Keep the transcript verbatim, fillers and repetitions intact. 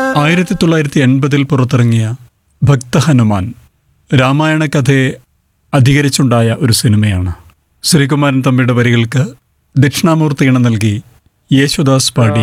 ആയിരത്തി തൊള്ളായിരത്തി എൺപതിൽ പുറത്തിറങ്ങിയ ഭക്തഹനുമാൻ രാമായണ കഥയെ അധികരിച്ചുണ്ടായ ഒരു സിനിമയാണ്. ശ്രീകുമാരൻ തമ്പിയുടെ വരികൾക്ക് ദക്ഷിണാമൂർത്തി ഇണം നൽകി യേശുദാസ് പാടി